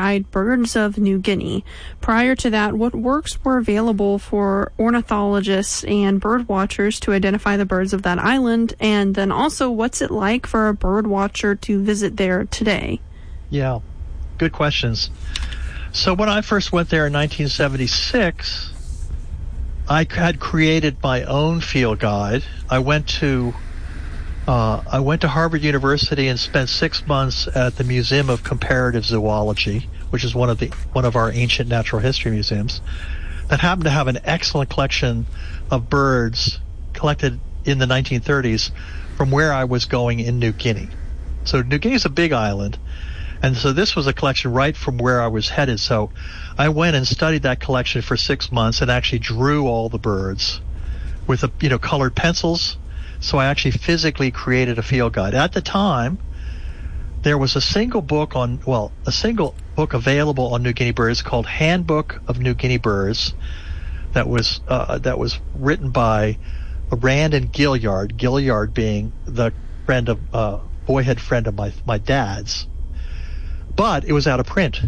identified birds of New Guinea. Prior to that, what works were available for ornithologists and bird watchers to identify the birds of that island? And then also, what's it like for a bird watcher to visit there today? Yeah, good questions. So when I first went there in 1976, I had created my own field guide. I went to Harvard University and spent 6 months at the Museum of Comparative Zoology, which is one of our ancient natural history museums, that happened to have an excellent collection of birds collected in the 1930s from where I was going in New Guinea. So New Guinea is a big island, and so this was a collection right from where I was headed. So I went and studied that collection for 6 months and actually drew all the birds with colored pencils. So I actually physically created a field guide. At the time, there was a single book available on New Guinea birds called Handbook of New Guinea Birds that was written by Rand and Gilliard. Gilliard being the boyhood friend of my dad's. But it was out of print.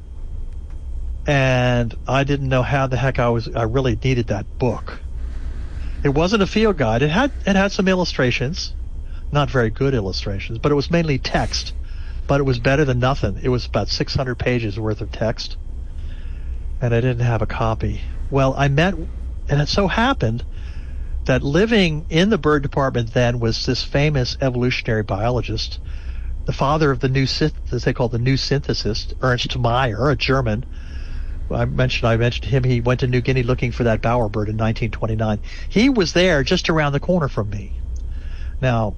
And I didn't know how the heck I really needed that book. It wasn't a field guide. It had some illustrations, not very good illustrations, but it was mainly text. But it was better than nothing. It was about 600 pages worth of text, and I didn't have a copy. Well, and it so happened that living in the bird department then was this famous evolutionary biologist, the father of the new synthesis, Ernst Mayr, a German. I mentioned him. He went to New Guinea looking for that bowerbird in 1929. He was there just around the corner from me. Now,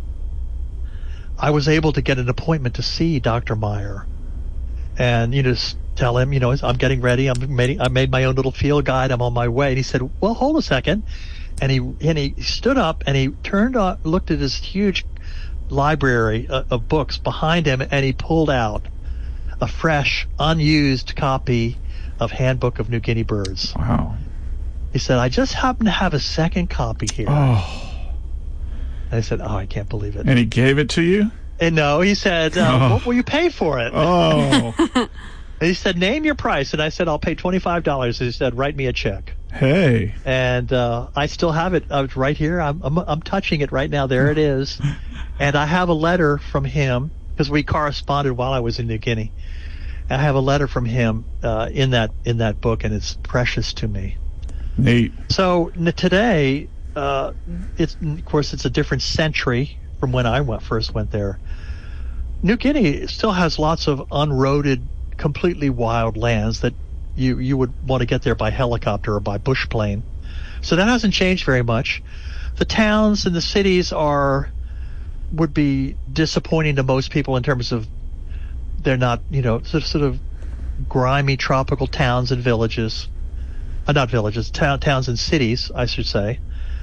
I was able to get an appointment to see Dr. Mayr and, tell him, I'm getting ready. I made my own little field guide. I'm on my way. And he said, well, hold a second. And he stood up and he looked at his huge library of books behind him, and he pulled out a fresh, unused copy of Handbook of New Guinea Birds. Wow. He said, I just happen to have a second copy here. Oh. And I said, I can't believe it. And he gave it to you? And no, he said, what will you pay for it? Oh. And he said, name your price. And I said, I'll pay $25. And he said, write me a check. Hey. And I still have it right here. I'm touching it right now. There it is. And I have a letter from him, because we corresponded while I was in New Guinea. I have a letter from him in that book, and it's precious to me. Neat. So today, it's a different century from when I first went there. New Guinea still has lots of unroaded, completely wild lands that you would want to get there by helicopter or by bush plane. So that hasn't changed very much. The towns and the cities would be disappointing to most people in terms of they're not, sort of grimy tropical towns and villages. Not villages, towns and cities, I should say.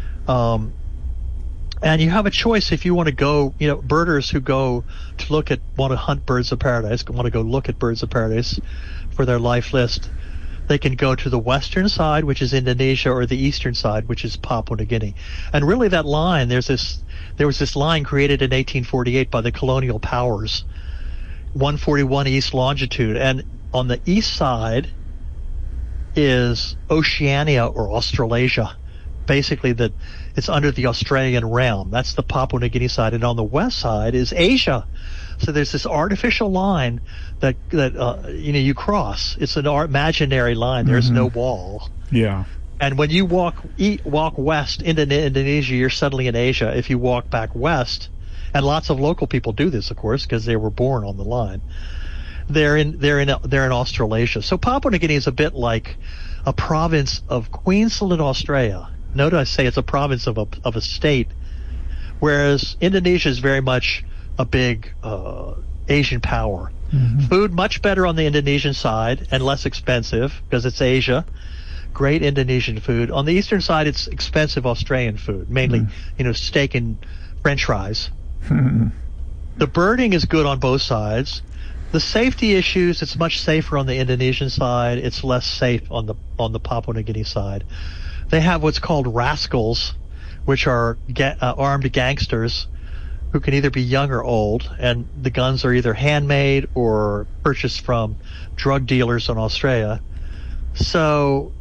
And you have a choice if you want to go, birders who go to want to hunt birds of paradise, want to go look at birds of paradise for their life list. They can go to the western side, which is Indonesia, or the eastern side, which is Papua New Guinea. And really that line, there was this line created in 1848 by the colonial powers, 141 east longitude. And on the east side is Oceania or Australasia. Basically it's under the Australian realm. That's the Papua New Guinea side. And on the west side is Asia. So there's this artificial line that you cross. It's an imaginary line. There's no wall. Yeah. And when you walk west into Indonesia, you're suddenly in Asia. If you walk back west, and lots of local people do this, of course, because they were born on the line. They're in Australasia. So Papua New Guinea is a bit like a province of Queensland, Australia. Note I say it's a province of a state, whereas Indonesia is very much a big Asian power. Mm-hmm. Food much better on the Indonesian side and less expensive because it's Asia. Great Indonesian food. On the eastern side, it's expensive Australian food, mainly steak and French fries. The birding is good on both sides. The safety issues, it's much safer on the Indonesian side. It's less safe on the Papua New Guinea side. They have what's called rascals, which are armed gangsters who can either be young or old, and the guns are either handmade or purchased from drug dealers in Australia. So,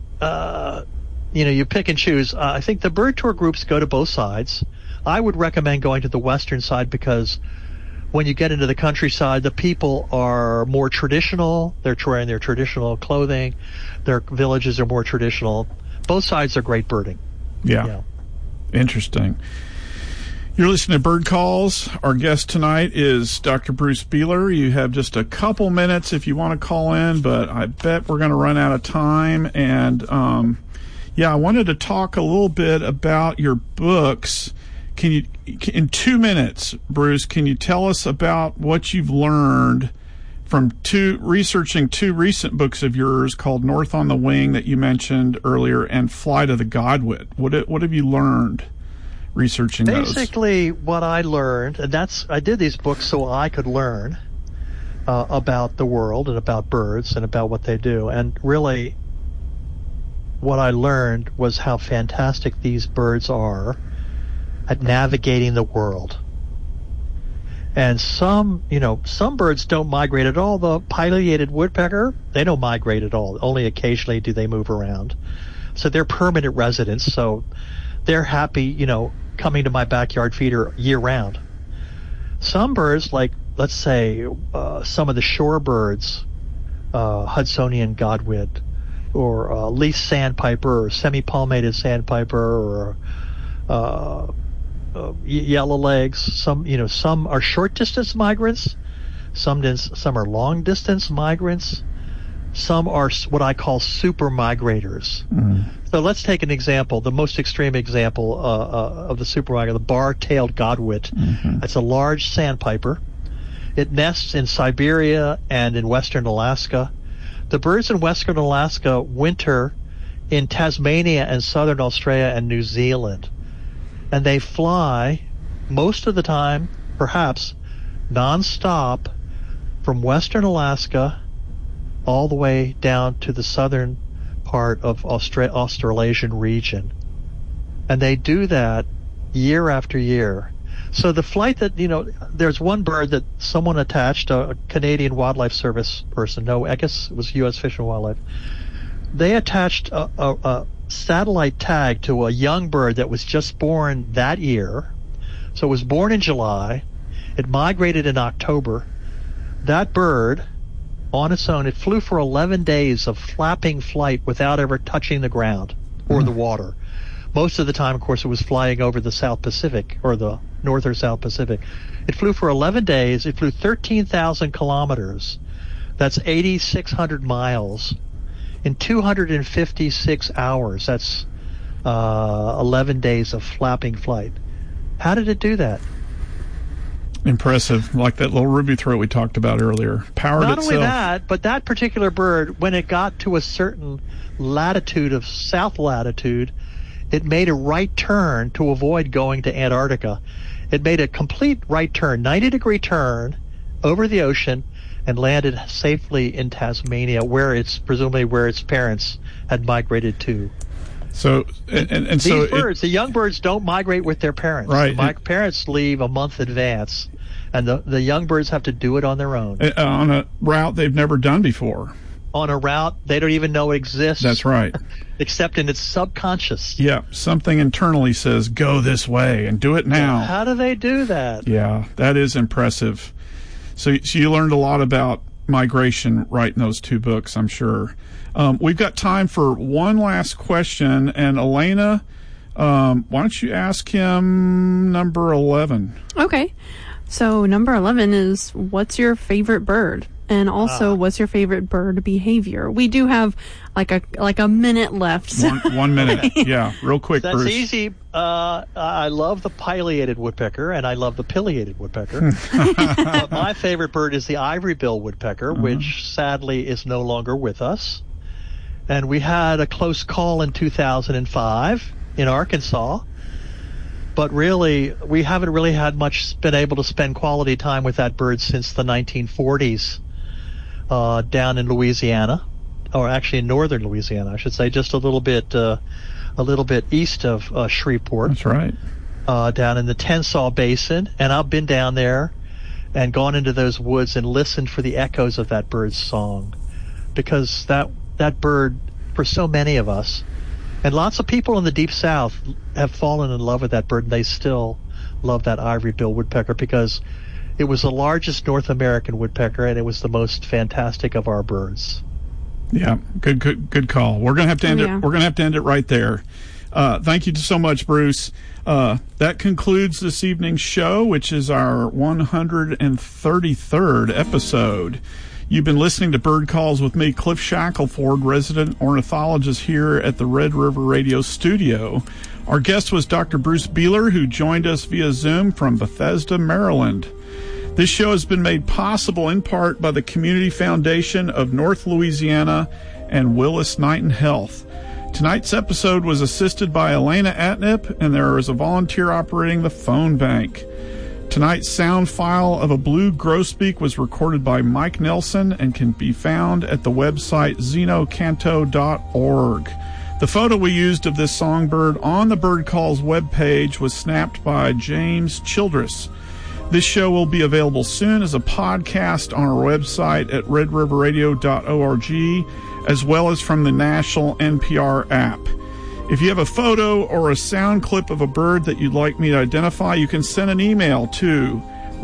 you pick and choose. I think the bird tour groups go to both sides. I would recommend going to the western side because when you get into the countryside, the people are more traditional. They're wearing their traditional clothing. Their villages are more traditional. Both sides are great birding. Yeah. Interesting. You're listening to Bird Calls. Our guest tonight is Dr. Bruce Beeler. You have just a couple minutes if you want to call in, but I bet we're going to run out of time. And, I wanted to talk a little bit about your books. Can you, in 2 minutes, Bruce, can you tell us about what you've learned from researching two recent books of yours called North on the Wing that you mentioned earlier and Flight of the Godwit? What have you learned researching those? Basically, what I learned, and I did these books so I could learn about the world and about birds and about what they do. And really, what I learned was how fantastic these birds are at navigating the world. And some birds don't migrate at all. The pileated woodpecker, they don't migrate at all. Only occasionally do they move around. So they're permanent residents. So they're happy, coming to my backyard feeder year round. Some birds, like, let's say, some of the shore birds, Hudsonian godwit, or leaf sandpiper, or semi-palmated sandpiper, or yellow legs. Some are short distance migrants. Some are long distance migrants. Some are what I call super migrators. So let's take an example, the most extreme example of the super migrator, the bar-tailed godwit. It's a large sandpiper. It nests in Siberia and in western Alaska. The birds in western Alaska winter in Tasmania and southern Australia and New Zealand. And they fly most of the time, perhaps, non-stop from western Alaska all the way down to the southern part of Australasian region. And they do that year after year. So the flight that, there's one bird that someone attached, a Canadian Wildlife Service person, no, I guess it was U.S. Fish and Wildlife. They attached a satellite tag to a young bird that was just born that year. So it was born in July. It migrated in October. That bird, on its own, it flew for 11 days of flapping flight without ever touching the ground or the water. Most of the time, of course, it was flying over the South Pacific or the North or South Pacific. It flew for 11 days. It flew 13,000 kilometers. That's 8,600 miles. In 256 hours, that's 11 days of flapping flight. How did it do that? Impressive, like that little ruby throat we talked about earlier. Powered Not itself. only that, but that particular bird, when it got to a certain latitude of south latitude, it made a right turn to avoid going to Antarctica. It made a complete right turn, 90-degree turn over the ocean, and landed safely in Tasmania, presumably where its parents had migrated to. So, and so these birds, the young birds don't migrate with their parents. Right. My parents leave a month advance, and the young birds have to do it on their own. On a route they've never done before. On a route they don't even know exists. That's right. Except in its subconscious. Yeah, something internally says, go this way and do it now. How do they do that? Yeah, that is impressive. So you learned a lot about migration writing those two books, I'm sure. We've got time for one last question, and Elena, why don't you ask him number 11? Okay. So number 11 is, what's your favorite bird? And also, what's your favorite bird behavior? We do have like a minute left. So. 1 minute. Yeah, real quick, That's Bruce. easy. I love the pileated woodpecker, and I love the pileated woodpecker. But my favorite bird is the ivory-bill woodpecker, which sadly is no longer with us. And we had a close call in 2005 in Arkansas. But really, we haven't really been able to spend quality time with that bird since the 1940s. Down in Louisiana, or actually in northern Louisiana, I should say, just a little bit east of Shreveport. That's right. down in the Tensas Basin, and I've been down there and gone into those woods and listened for the echoes of that bird's song, because that bird, for so many of us, and lots of people in the Deep South have fallen in love with that bird, and they still love that ivory-billed woodpecker because it was the largest North American woodpecker, and it was the most fantastic of our birds. Yeah, good call. We're gonna have to end it. We're gonna have to end it right there. Thank you so much, Bruce. That concludes this evening's show, which is our 133rd episode. You've been listening to Bird Calls with me, Cliff Shackelford, resident ornithologist here at the Red River Radio Studio. Our guest was Dr. Bruce Beeler, who joined us via Zoom from Bethesda, Maryland. This show has been made possible in part by the Community Foundation of North Louisiana and Willis Knighton Health. Tonight's episode was assisted by Elena Atnip, and there is a volunteer operating the phone bank. Tonight's sound file of a blue grosbeak was recorded by Mike Nelson and can be found at the website xenocanto.org. The photo we used of this songbird on the Bird Calls webpage was snapped by James Childress. This show will be available soon as a podcast on our website at redriverradio.org, as well as from the national NPR app. If you have a photo or a sound clip of a bird that you'd like me to identify, you can send an email to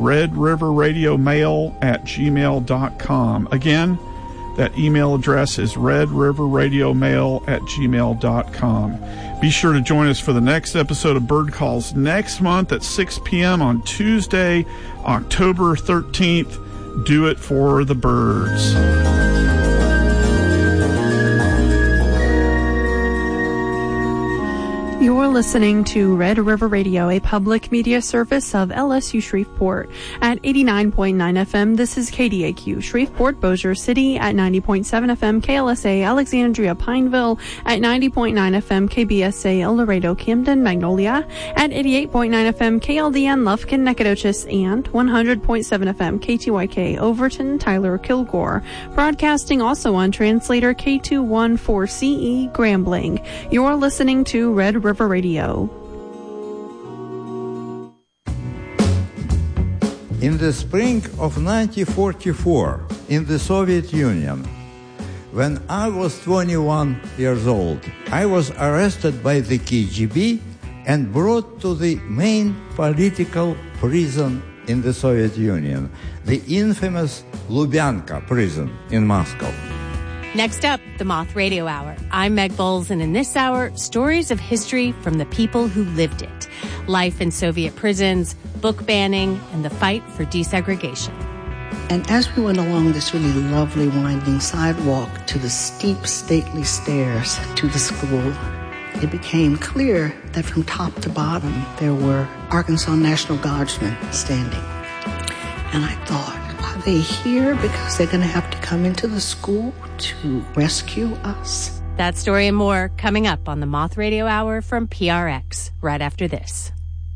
redriverradiomail@gmail.com. Again, that email address is redriverradiomail@gmail.com. Be sure to join us for the next episode of Bird Calls next month at 6 p.m. on Tuesday, October 13th. Do it for the birds. You're listening to Red River Radio, a public media service of LSU Shreveport. At 89.9 FM, this is KDAQ, Shreveport, Bossier City. At 90.7 FM, KLSA, Alexandria, Pineville. At 90.9 FM, KBSA, El Laredo, Camden, Magnolia. At 88.9 FM, KLDN, Lufkin, Nacogdoches. And 100.7 FM, KTYK, Overton, Tyler, Kilgore. Broadcasting also on translator K214CE, Grambling. You're listening to Red River Radio. In the spring of 1944, in the Soviet Union, when I was 21 years old, I was arrested by the KGB and brought to the main political prison in the Soviet Union, the infamous Lubyanka prison in Moscow. Next up, the Moth Radio Hour. I'm Meg Bowles, and in this hour, stories of history from the people who lived it. Life in Soviet prisons, book banning, and the fight for desegregation. And as we went along this really lovely winding sidewalk to the steep, stately stairs to the school, it became clear that from top to bottom, there were Arkansas National Guardsmen standing. And I thought, are they here because they're going to have to come into the school to rescue us? That story and more coming up on the Moth Radio Hour from PRX right after this.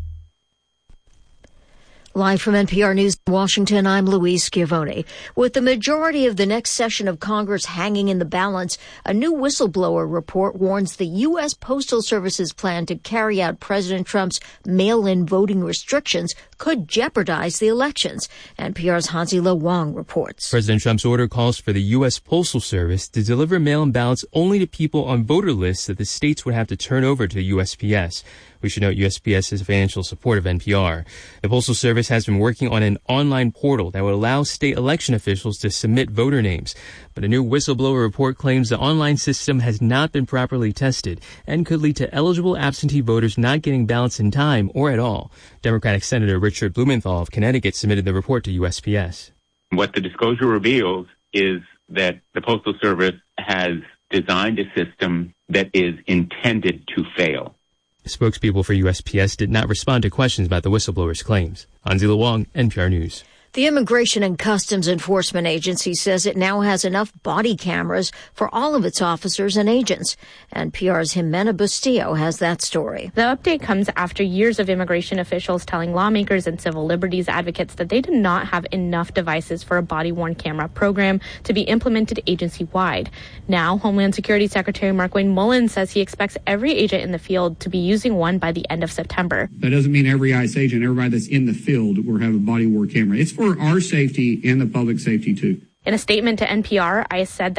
Live from NPR News in Washington, I'm Louise Schiavone. With the majority of the next session of Congress hanging in the balance, a new whistleblower report warns the U.S. Postal Service's plan to carry out President Trump's mail-in voting restrictions could jeopardize the elections. NPR's Hansi-Lo Wang reports. President Trump's order calls for the U.S. Postal Service to deliver mail-in ballots only to people on voter lists that the states would have to turn over to the USPS. We should note USPS is financial support of NPR. The Postal Service has been working on an online portal that would allow state election officials to submit voter names. But a new whistleblower report claims the online system has not been properly tested and could lead to eligible absentee voters not getting ballots in time or at all. Democratic Senator Richard Blumenthal of Connecticut submitted the report to USPS. What the disclosure reveals is that the Postal Service has designed a system that is intended to fail. Spokespeople for USPS did not respond to questions about the whistleblower's claims. Hansi-Lo Wang, NPR News. The Immigration and Customs Enforcement Agency says it now has enough body cameras for all of its officers and agents. NPR's Jimena Bustillo has that story. The update comes after years of immigration officials telling lawmakers and civil liberties advocates that they did not have enough devices for a body-worn camera program to be implemented agency-wide. Now, Homeland Security Secretary Markwayne Mullin says he expects every agent in the field to be using one by the end of September. That doesn't mean every ICE agent, everybody that's in the field will have a body-worn camera. It's for our safety and the public safety, too. In a statement to NPR, ICE said that